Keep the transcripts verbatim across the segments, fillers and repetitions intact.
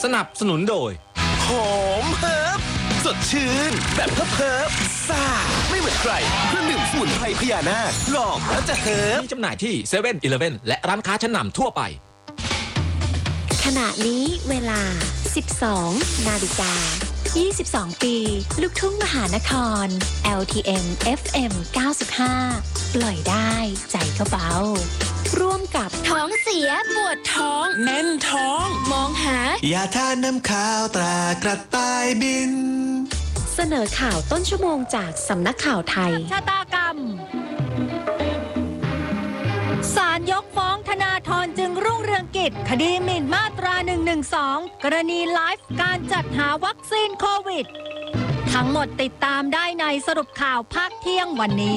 สนับสนุนโดยหอมเฮิร์บสดชื่นแบบเฮิร์บเฮิร์บซ่าไม่เหมือนใครเครื่องดื่มสมุนไพรพญานาคลองแล้วจะเฮิร์บมีจำหน่ายที่เซเว่นอีเลฟเว่นและร้านค้าชั้นนำทั่วไปขณะนี้เวลา สิบสอง นาฬิกา ยี่สิบสอง ปี ลูกทุ่งมหานคร แอล ที เอ็ม เอฟ เอ็ม เก้าสิบห้า ปล่อยได้ใจก็เบาร่วมกับท้องเสียปวดท้องแน่นท้องมองหายาทาน้ำขาวตรากระต่ายบินเสนอข่าวต้นชั่วโมงจากสำนักข่าวไทยชะตากรรมศาลยกฟ้องธนาธรจึงรุ่งเรืองกิจคดีหมิ่นมาตราหนึ่งหนึ่งสองกรณีไลฟ์การจัดหาวัคซีนโควิดทั้งหมดติดตามได้ในสรุปข่าวภาคเที่ยงวันนี้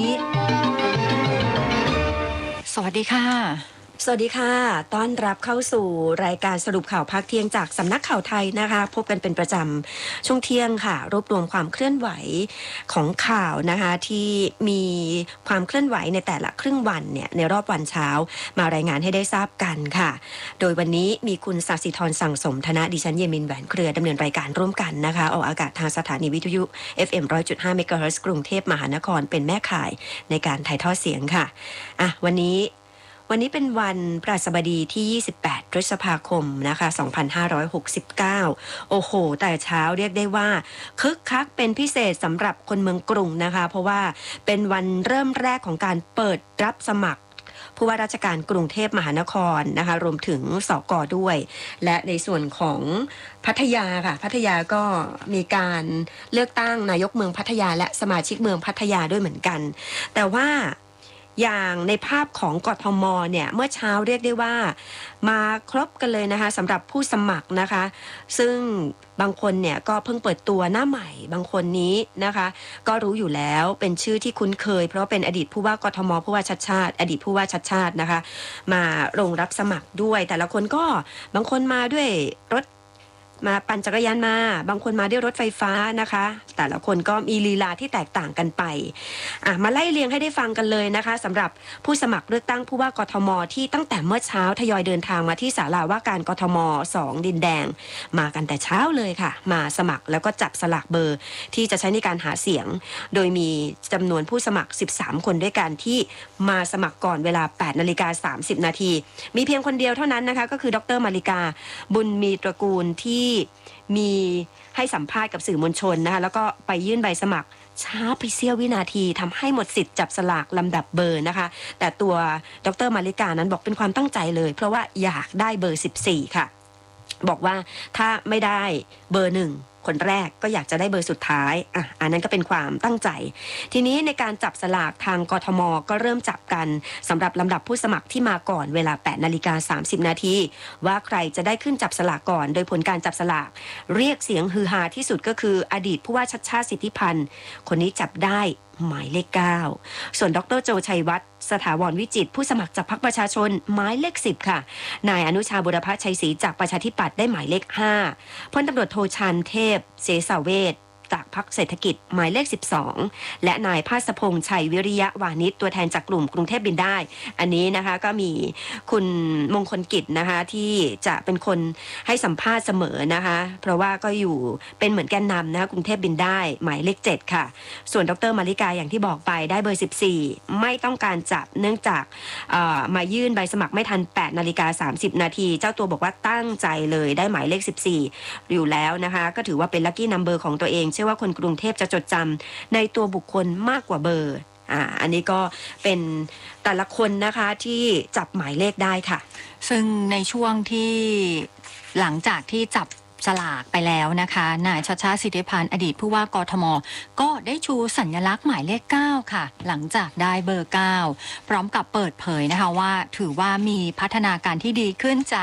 สวัสดีค่ะสวัสดีค่ะต้อนรับเข้าสู่รายการสรุปข่าวภาคเที่ยงจากสำนักข่าวไทยนะคะพบกันเป็นประจำช่วงเที่ยงค่ะรวบรวมความเคลื่อนไหวของข่าวนะคะที่มีความเคลื่อนไหวในแต่ละครึ่งวันเนี่ยในรอบวันเช้ามารายงานให้ได้ทราบกันค่ะโดยวันนี้มีคุณศศิธรสั่งสมธนะดิฉันเยมินแหวนเครือดำเนินรายการร่วมกันนะคะออกอากาศทางสถานีวิทยุ เอฟ เอ็ม หนึ่งร้อยจุดห้า เมกะเฮิรตซ์กรุงเทพมหานครเป็นแม่ข่ายในการถ่ายทอดเสียงค่ะอ่ะวันนี้วันนี้เป็นวันพฤหัสบดีที่ยี่สิบแปดพฤษภาคมนะคะสองพันห้าร้อยหกสิบเก้าโอ้โหแต่เช้าเรียกได้ว่าคึกคักเป็นพิเศษสำหรับคนเมืองกรุงนะคะเพราะว่าเป็นวันเริ่มแรกของการเปิดรับสมัครผู้ว่าราชการกรุงเทพมหานครนะคะรวมถึงสก.ด้วยและในส่วนของพัทยาค่ะพัทยาก็มีการเลือกตั้งนายกเมืองพัทยาและสมาชิกเมืองพัทยาด้วยเหมือนกันแต่ว่าอย่างในภาพของกทมเนี่ยเมื่อเช้าเรียกได้ว่ามาครบกันเลยนะคะสำหรับผู้สมัครนะคะซึ่งบางคนเนี่ยก็เพิ่งเปิดตัวหน้าใหม่บางคนนี้นะคะก็รู้อยู่แล้วเป็นชื่อที่คุ้นเคยเพราะเป็นอดีตผู้ว่ากทมผู้ว่าชัดชาติอดีตผู้ว่าชัดชาตินะคะมาลงรับสมัครด้วยแต่ละคนก็บางคนมาด้วยรถมาปั่นจักรยานมาบางคนมาด้วยรถไฟฟ้านะคะแต่ละคนก็มีลีลาที่แตกต่างกันไปอ่ะมาไล่เรียงให้ได้ฟังกันเลยนะคะสำหรับผู้สมัครเลือกตั้งผู้ว่ากทมที่ตั้งแต่เมื่อเช้าทยอยเดินทางมาที่ศาลาว่าการกทมสองดินแดงมากันแต่เช้าเลยค่ะมาสมัครแล้วก็จับสลากเบอร์ที่จะใช้ในการหาเสียงโดยมีจำนวนผู้สมัครสิบสามคนด้วยกันที่มาสมัครก่อนเวลา แปดนาฬิกาสามสิบนาทีมีเพียงคนเดียวเท่านั้นนะคะก็คือดร.มาริกาบุญมีตระกูลที่มีให้สัมภาษณ์กับสื่อมวลชนนะคะแล้วก็ไปยื่นใบสมัครช้าไปเสี้ยววินาทีทำให้หมดสิทธิ์จับสลากลำดับเบอร์นะคะแต่ตัวดร.มาริกานั้นบอกเป็นความตั้งใจเลยเพราะว่าอยากได้เบอร์สิบสี่ค่ะบอกว่าถ้าไม่ได้เบอร์หนึ่งคนแรกก็อยากจะได้เบอร์สุดท้ายอ่ะอันนั้นก็เป็นความตั้งใจทีนี้ในการจับสลากทางกทมก็เริ่มจับกันสำหรับลำดับผู้สมัครที่มาก่อนเวลา แปดนาฬิกาสามสิบนาทีว่าใครจะได้ขึ้นจับสลากก่อนโดยผลการจับสลากเรียกเสียงฮือฮาที่สุดก็คืออดีตผู้ว่าชัชชาติสิทธิพันธ์คนนี้จับได้หมายเลขเก้าส่วนดร.โจชัยวัฒน์สถาวรวิจิตรผู้สมัครจากพรรคประชาชนหมายเลขสิบค่ะนายอนุชาบุรพชัยศรีจากประชาธิปัตย์ได้หมายเลขห้าพลตำรวจโทชาญเทพเสสาเวชจากพรรคเศรษฐกิจหมายเลขสิบสองและนายภาสพงษ์ชัยวิริยะวานิชตัวแทนจากกลุ่มกรุงเทพบินได้อันนี้นะคะก็มีคุณมงคลกิจนะคะที่จะเป็นคนให้สัมภาษณ์เสมอนะคะเพราะว่าก็อยู่เป็นเหมือนแกนนำนะคะกรุงเทพบินได้หมายเลขเจ็ดค่ะส่วนดร.มาริกาอย่างที่บอกไปได้เบอร์สิบสี่ไม่ต้องการจับเนื่องจากมายื่นใบสมัครไม่ทัน แปดนาฬิกาสามสิบนาทีเจ้าตัวบอกว่าตั้งใจเลยได้หมายเลขสิบสี่อยู่แล้วนะคะก็ถือว่าเป็นลัคกี้นัมเบอร์ของตัวเองเชื่อว่าคนกรุงเทพจะจดจำในตัวบุคคลมากกว่าเบอร์อ่าอันนี้ก็เป็นแต่ละคนนะคะที่จับหมายเลขได้ค่ะซึ่งในช่วงที่หลังจากที่จับสลากไปแล้วนะคะนายชัชชาติสิทธิพันธ์อดีตผู้ว่ากทมก็ได้ชูสัญลักษณ์หมายเลขเก้าค่ะหลังจากได้เบอร์เก้าพร้อมกับเปิดเผยนะคะว่าถือว่ามีพัฒนาการที่ดีขึ้นจาก